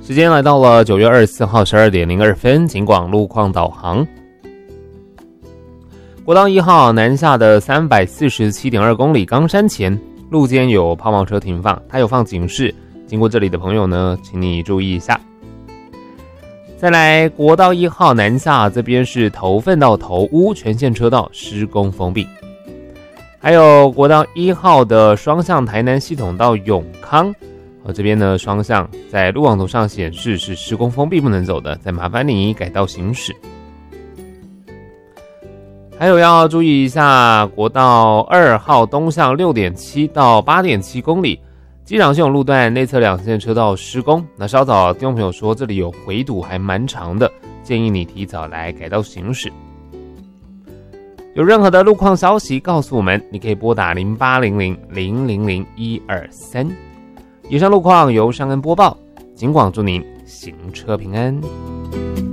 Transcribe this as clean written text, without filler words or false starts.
时间来到了9月24号12点02分，警广路况导航。国道1号南下的347.2公里冈山前，路肩有抛锚车停放，它有放警示，经过这里的朋友呢，请你注意一下。再来，国道1号南下这边是头份到头屋全线车道施工封闭。还有国道1号的双向台南系统到永康，这边呢双向在路网图上显示是施工封闭不能走的，再麻烦你改道行驶。还有要注意一下国道2号东向 6.7 到 8.7 公里基朗线路段内侧两线车道施工，那稍早听众朋友说这里有回堵还蛮长的，建议你提早来改道行驶。有任何的路况消息告诉我们，你可以拨打0800-000-123。以上路况由尚恩播报，警广祝您行车平安。